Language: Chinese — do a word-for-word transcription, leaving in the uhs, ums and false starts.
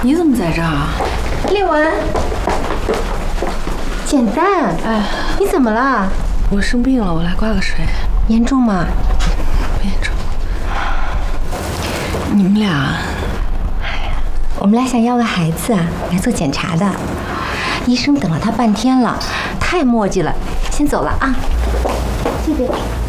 你怎么在这儿啊？ 丽文，简单， 哎， 你怎么了？ 我生病了，我来挂个水。 严重吗？ 不严重。你们俩， 我们俩想要个孩子啊，来做检查的。医生等了他半天了，太磨叽了，先走了啊。这边。